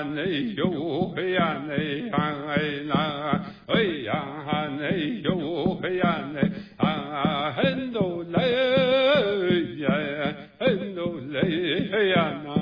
哎呦嘿呀嘞哎那哎呀哎呦嘿呀嘞很多嘞呀很多嘞呀那